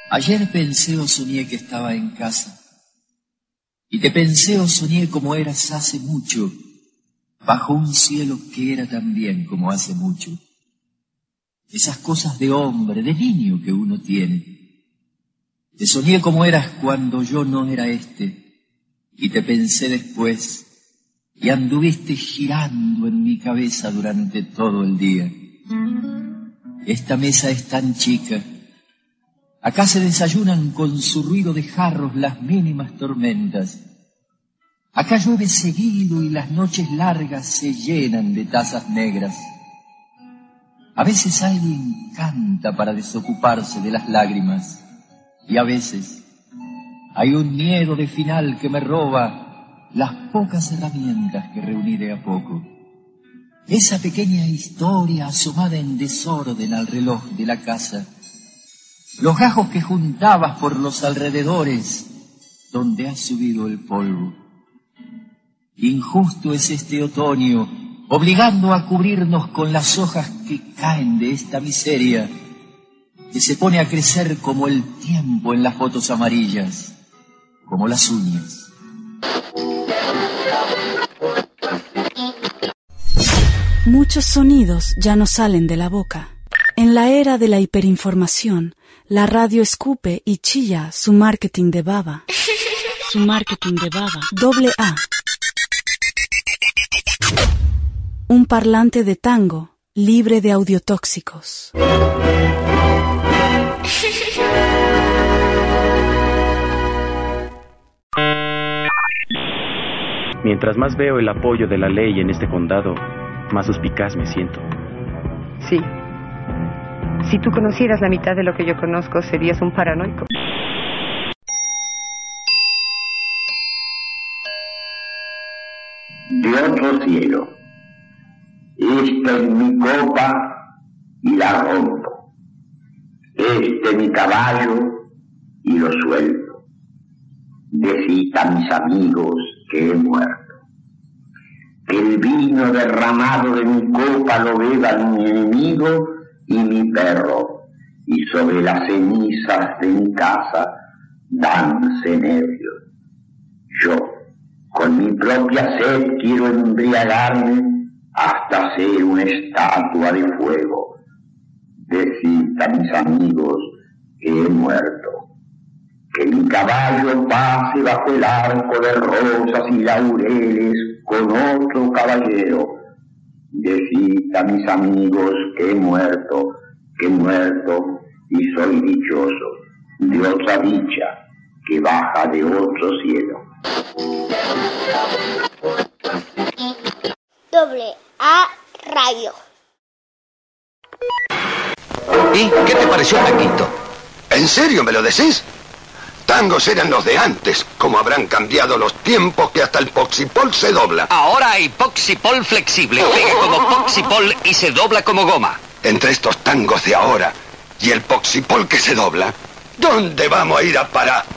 Ayer pensé o soñé que estaba en casa, y te pensé o soñé como eras hace mucho, bajo un cielo que era también como hace mucho. Esas cosas de hombre, de niño que uno tiene. Te soñé como eras cuando yo no era y te pensé después, y anduviste girando en mi cabeza durante todo el día. Esta mesa es tan chica. Acá se desayunan con su ruido de jarros las mínimas tormentas. Acá llueve seguido y las noches largas se llenan de tazas negras. A veces alguien canta para desocuparse de las lágrimas. Y a veces hay un miedo de final que me roba las pocas herramientas que reuní de a poco. Esa pequeña historia asomada en desorden al reloj de la casa. Los gajos que juntabas por los alrededores donde ha subido el polvo. Injusto es este otoño, obligando a cubrirnos con las hojas que caen de esta miseria, que se pone a crecer como el tiempo en las fotos amarillas, como las uñas. Muchos sonidos ya no salen de la boca. En la era de la hiperinformación, la radio escupe y chilla su marketing de baba. Su marketing de baba. AA. Un parlante de tango libre de audiotóxicos. Mientras más veo el apoyo de la ley en este condado, más suspicaz me siento. Sí. Si tú conocieras la mitad de lo que yo conozco, serías un paranoico. De otro cielo. Esta es mi copa y la rompo. Este es mi caballo y lo suelto. Decid a mis amigos que he muerto. Que el vino derramado de mi copa lo beban mi enemigo y mi perro, y sobre las cenizas de mi casa dance nervios. Yo, con mi propia sed, quiero embriagarme hasta ser una estatua de fuego. Decid a mis amigos que he muerto. Que mi caballo pase bajo el arco de rosas y laureles con otro caballero. Decid a mis amigos que he muerto y soy dichoso de otra dicha que baja de otro cielo. AA Radio. ¿Y qué te pareció Taquito? ¿En serio me lo decís? Tangos eran los de antes, como habrán cambiado los tiempos que hasta el poxipol se dobla. Ahora hay poxipol flexible, pega como poxipol y se dobla como goma. Entre estos tangos de ahora y el poxipol que se dobla, ¿dónde vamos a ir a parar?